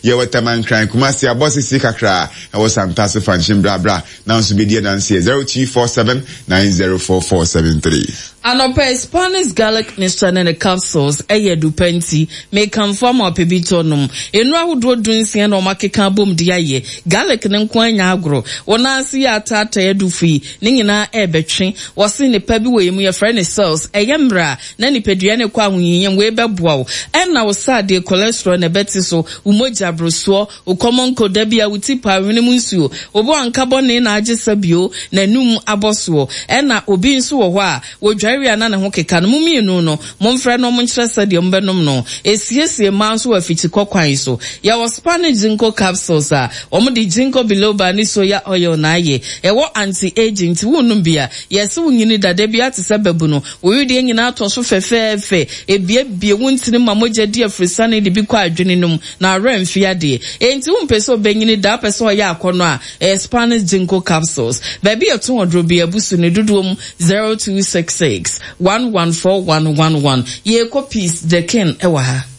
ye wataman kran Kumasi abosi sikakra e wo Santase fanchim bra now so be there 0247904473. Anope Spanish garlic mixture and the capsules eye du penti may conform or pebitonum enra wodo dunsia no makeka bom dia ye garlic ne nkwanya agro wona asi atata edu fi ne nyina ebetwe wose ne pa bi we mu ye friend cells eyemra na ne pedua ne kwa ahonyem we beboa wo na wo sade cholesterol ne beti so umoja broso o common koda bia wuti pa wene mu nsuo obo anka bone na agesabio na num aboso na obi nso wo ho a wodwa area na ne ho keka no mumienu no momfrɛ no monkyerɛ sɛdeɛ mbenom no esiesie manso afiti kokwan so ya was Spanish ginkgo capsules a omde ginkgo biloba ni soya oil na aye ewo anti aging ti wonum bia yesi wunyini dada bia te sɛ babu no woyudi nyina to so fefefe ebiebie wontini mamogya di afrisane de bi kwa adwene num na remfia de enti wompese obenyini da pese oya akono a Spanish ginkgo capsules baby eto odrobi abusu ne dodom 0266 114111 ye copies the ken ewa ha